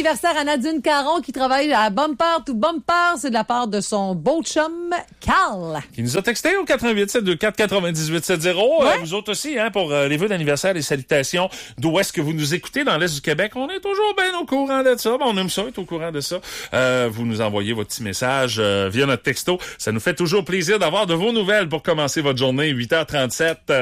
anniversaire à Nadine Caron qui travaille à Bumper to Bumper. C'est de la part de son beau chum, Carl. Qui nous a texté au 88-724-9870. Ouais. Vous autres aussi, hein, pour les vœux d'anniversaire, les salutations. D'où est-ce que vous nous écoutez dans l'Est du Québec? On est toujours bien au courant de ça. On aime ça, être au courant de ça. Vous nous envoyez votre petit message via notre texto. Ça nous fait toujours plaisir d'avoir de vos nouvelles pour commencer votre journée. 8h37. Dès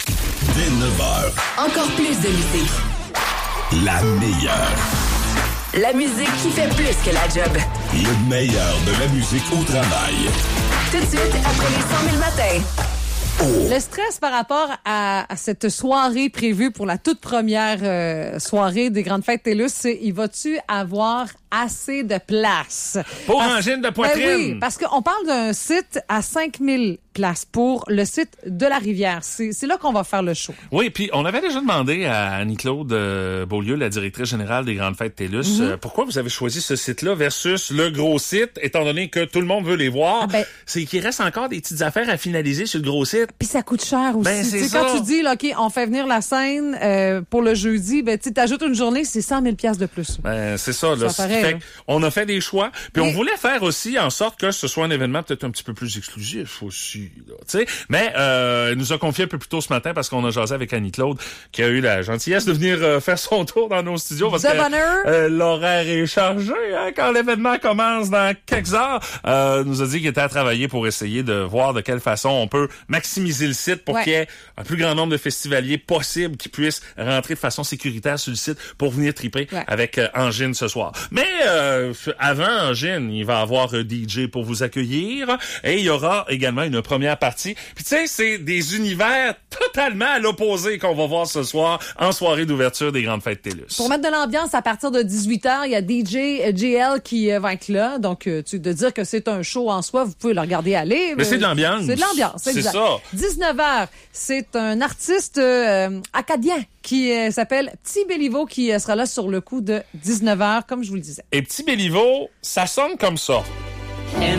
9h, Encore plus de musique. la meilleure. La musique qui fait plus que la job. Le meilleur de la musique au travail. Tout de suite, après les 100 000 matins. Le stress par rapport à cette soirée prévue pour la toute première soirée des Grandes Fêtes TELUS, c'est y vas-tu avoir assez de place? Pour Angine de poitrine. Ben oui, parce qu'on parle d'un site à 5000 places pour le site de la Rivière. C'est là qu'on va faire le show. Oui, puis on avait déjà demandé à Annie-Claude Beaulieu, la directrice générale des Grandes Fêtes TELUS, pourquoi vous avez choisi ce site-là versus le gros site, étant donné que tout le monde veut les voir. Ah ben, c'est qu'il reste encore des petites affaires à finaliser sur le gros site. puis ça coûte cher aussi. Ben, c'est Tu sais, ça. quand tu dis, là, OK, on fait venir la scène pour le jeudi, ben, tu t'ajoutes une journée, c'est 100 000 $ de plus. Ben, c'est ça, là. Ça paraît, Fait là. on a fait des choix, puis Oui. on voulait faire aussi en sorte que ce soit un événement peut-être un petit peu plus exclusif aussi, là, tu sais. Mais elle nous a confié un peu plus tôt ce matin parce qu'on a jasé avec Annie-Claude qui a eu la gentillesse de venir faire son tour dans nos studios parce De que bonheur. l'horaire est chargé hein, quand l'événement commence dans quelques heures. Nous a dit qu'il était à travailler pour essayer de voir de quelle façon on peut maximiser le site pour Ouais. qu'il y ait un plus grand nombre de festivaliers possible qui puissent rentrer de façon sécuritaire sur le site pour venir triper Ouais. avec Angine ce soir. Mais avant Angine, il va y avoir un DJ pour vous accueillir et il y aura également une première partie. Puis tu sais, c'est des univers totalement à l'opposé qu'on va voir ce soir en soirée d'ouverture des Grandes Fêtes TELUS. Pour mettre de l'ambiance, à partir de 18h, il y a DJ JL qui va être là. Donc, de dire que c'est un show en soi, vous pouvez le regarder aller. Mais c'est de l'ambiance. C'est de l'ambiance, C'est exact. ça. 19h, c'est un artiste acadien qui s'appelle Petit Béliveau qui sera là sur le coup de 19h, comme je vous le disais. Et Petit Béliveau, ça sonne comme ça.